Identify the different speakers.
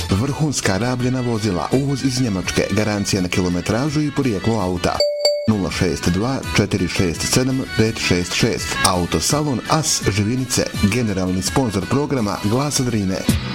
Speaker 1: Vrhunska rabljena vozila, uvoz iz Njemačke, garancija na kilometražu i porijeklo auta. 062 467 566. Autosalon As Živinice, generalni sponzor programa Glasa Drine.